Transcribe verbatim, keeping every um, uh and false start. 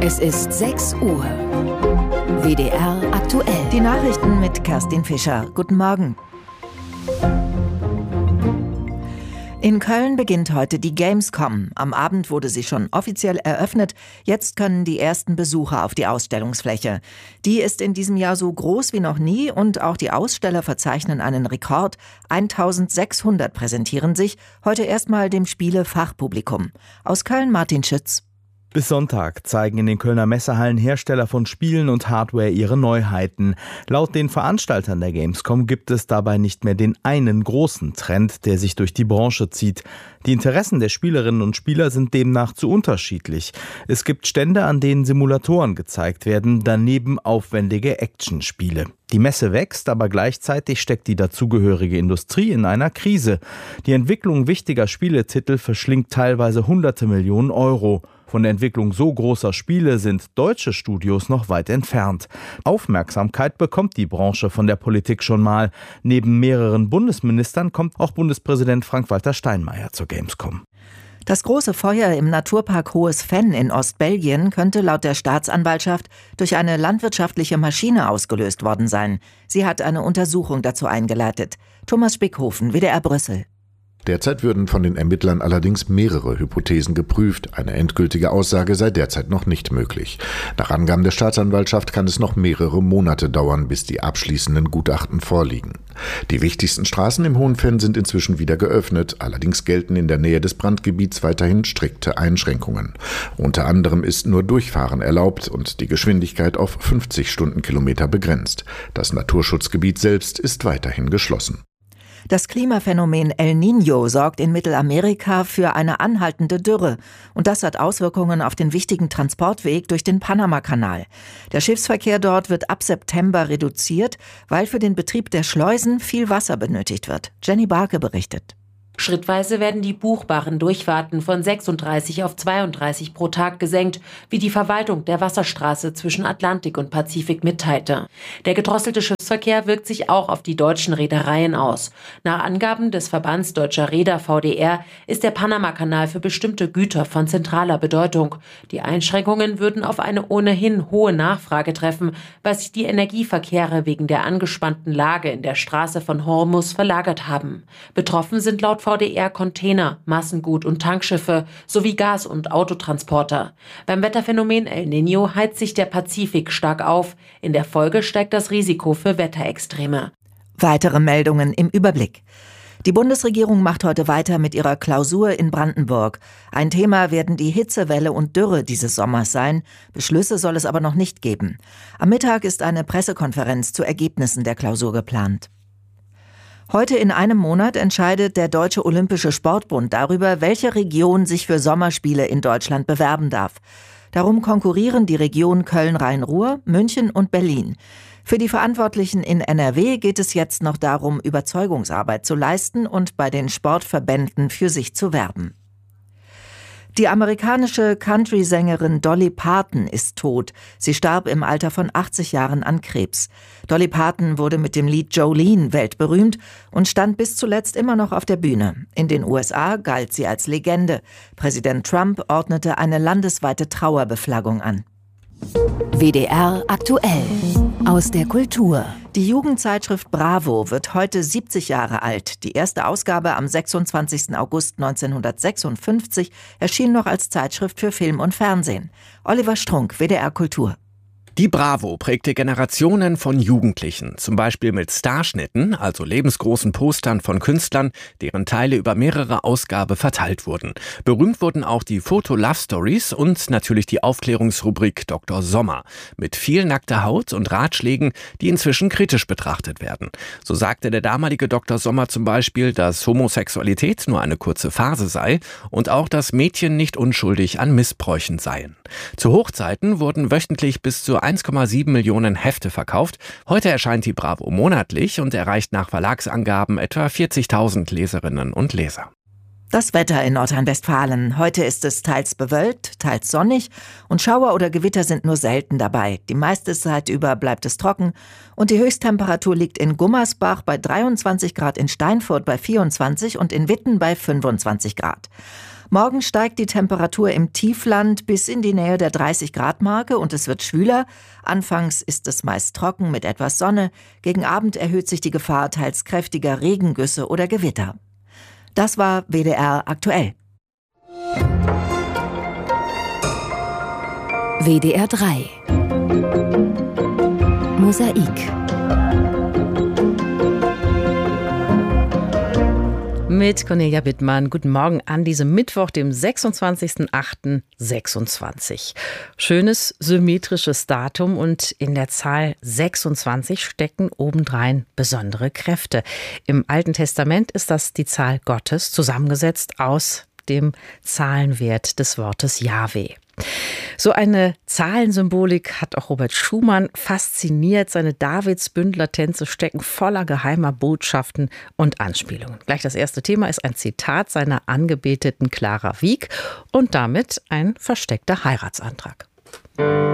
Es ist sechs Uhr. W D R aktuell. Die Nachrichten mit Kerstin Fischer. Guten Morgen. In Köln beginnt heute die Gamescom. Am Abend wurde sie schon offiziell eröffnet. Jetzt können die ersten Besucher auf die Ausstellungsfläche. Die ist in diesem Jahr so groß wie noch nie und auch die Aussteller verzeichnen einen Rekord. eintausendsechshundert präsentieren sich, heute erstmal dem Spiele-Fachpublikum. Aus Köln Martin Schütz. Bis Sonntag zeigen in den Kölner Messehallen Hersteller von Spielen und Hardware ihre Neuheiten. Laut den Veranstaltern der Gamescom gibt es dabei nicht mehr den einen großen Trend, der sich durch die Branche zieht. Die Interessen der Spielerinnen und Spieler sind demnach zu unterschiedlich. Es gibt Stände, an denen Simulatoren gezeigt werden, daneben aufwendige Actionspiele. Die Messe wächst, aber gleichzeitig steckt die dazugehörige Industrie in einer Krise. Die Entwicklung wichtiger Spieletitel verschlingt teilweise hunderte Millionen Euro. Von der Entwicklung so großer Spiele sind deutsche Studios noch weit entfernt. Aufmerksamkeit bekommt die Branche von der Politik schon mal. Neben mehreren Bundesministern kommt auch Bundespräsident Frank-Walter Steinmeier zur Gamescom. Das große Feuer im Naturpark Hohes Venn in Ostbelgien könnte laut der Staatsanwaltschaft durch eine landwirtschaftliche Maschine ausgelöst worden sein. Sie hat eine Untersuchung dazu eingeleitet. Thomas Spickhofen, W D R Brüssel. Derzeit würden von den Ermittlern allerdings mehrere Hypothesen geprüft. Eine endgültige Aussage sei derzeit noch nicht möglich. Nach Angaben der Staatsanwaltschaft kann es noch mehrere Monate dauern, bis die abschließenden Gutachten vorliegen. Die wichtigsten Straßen im Hohen Venn sind inzwischen wieder geöffnet. Allerdings gelten in der Nähe des Brandgebiets weiterhin strikte Einschränkungen. Unter anderem ist nur Durchfahren erlaubt und die Geschwindigkeit auf fünfzig Stundenkilometer begrenzt. Das Naturschutzgebiet selbst ist weiterhin geschlossen. Das Klimaphänomen El Niño sorgt in Mittelamerika für eine anhaltende Dürre. Und das hat Auswirkungen auf den wichtigen Transportweg durch den Panamakanal. Der Schiffsverkehr dort wird ab September reduziert, weil für den Betrieb der Schleusen viel Wasser benötigt wird. Jenny Barke berichtet. Schrittweise werden die buchbaren Durchfahrten von sechsunddreißig auf zweiunddreißig pro Tag gesenkt, wie die Verwaltung der Wasserstraße zwischen Atlantik und Pazifik mitteilte. Der gedrosselte Schiffsverkehr wirkt sich auch auf die deutschen Reedereien aus. Nach Angaben des Verbands Deutscher Reeder V D R ist der Panamakanal für bestimmte Güter von zentraler Bedeutung. Die Einschränkungen würden auf eine ohnehin hohe Nachfrage treffen, weil sich die Energieverkehre wegen der angespannten Lage in der Straße von Hormuz verlagert haben. Betroffen sind laut V D R Container, Massengut- und Tankschiffe sowie Gas- und Autotransporter. Beim Wetterphänomen El Niño heizt sich der Pazifik stark auf. In der Folge steigt das Risiko für Wetterextreme. Weitere Meldungen im Überblick. Die Bundesregierung macht heute weiter mit ihrer Klausur in Brandenburg. Ein Thema werden die Hitzewelle und Dürre dieses Sommers sein. Beschlüsse soll es aber noch nicht geben. Am Mittag ist eine Pressekonferenz zu Ergebnissen der Klausur geplant. Heute in einem Monat entscheidet der Deutsche Olympische Sportbund darüber, welche Region sich für Sommerspiele in Deutschland bewerben darf. Darum konkurrieren die Regionen Köln-Rhein-Ruhr, München und Berlin. Für die Verantwortlichen in N R W geht es jetzt noch darum, Überzeugungsarbeit zu leisten und bei den Sportverbänden für sich zu werben. Die amerikanische Country-Sängerin Dolly Parton ist tot. Sie starb im Alter von achtzig Jahren an Krebs. Dolly Parton wurde mit dem Lied Jolene weltberühmt und stand bis zuletzt immer noch auf der Bühne. In den U S A galt sie als Legende. Präsident Trump ordnete eine landesweite Trauerbeflaggung an. W D R aktuell. Aus der Kultur. Die Jugendzeitschrift Bravo wird heute siebzig Jahre alt. Die erste Ausgabe am sechsundzwanzigsten August neunzehnhundertsechsundfünfzig erschien noch als Zeitschrift für Film und Fernsehen. Oliver Strunk, W D R Kultur. Die Bravo prägte Generationen von Jugendlichen, zum Beispiel mit Starschnitten, also lebensgroßen Postern von Künstlern, deren Teile über mehrere Ausgaben verteilt wurden. Berühmt wurden auch die Foto-Love-Stories und natürlich die Aufklärungsrubrik Doktor Sommer, mit viel nackter Haut und Ratschlägen, die inzwischen kritisch betrachtet werden. So sagte der damalige Doktor Sommer zum Beispiel, dass Homosexualität nur eine kurze Phase sei und auch, dass Mädchen nicht unschuldig an Missbräuchen seien. Zu Hochzeiten wurden wöchentlich bis zu eins Komma sieben Millionen Hefte verkauft. Heute erscheint die Bravo monatlich und erreicht nach Verlagsangaben etwa vierzigtausend Leserinnen und Leser. Das Wetter in Nordrhein-Westfalen. Heute ist es teils bewölkt, teils sonnig und Schauer oder Gewitter sind nur selten dabei. Die meiste Zeit über bleibt es trocken und die Höchsttemperatur liegt in Gummersbach bei dreiundzwanzig Grad, in Steinfurt bei vierundzwanzig und in Witten bei fünfundzwanzig Grad. Morgen steigt die Temperatur im Tiefland bis in die Nähe der dreißig Grad Marke und es wird schwüler. Anfangs ist es meist trocken mit etwas Sonne. Gegen Abend erhöht sich die Gefahr teils kräftiger Regengüsse oder Gewitter. Das war W D R aktuell. W D R drei Mosaik. Mit Cornelia Bittmann. Guten Morgen an diesem Mittwoch, dem sechsundzwanzigsten achten sechsundzwanzig. Schönes, symmetrisches Datum und in der Zahl sechsundzwanzig stecken obendrein besondere Kräfte. Im Alten Testament ist das die Zahl Gottes, zusammengesetzt aus dem Zahlenwert des Wortes Jahwe. So eine Zahlensymbolik hat auch Robert Schumann fasziniert. Seine Davidsbündler-Tänze stecken voller geheimer Botschaften und Anspielungen. Gleich das erste Thema ist ein Zitat seiner Angebeteten Clara Wieck und damit ein versteckter Heiratsantrag.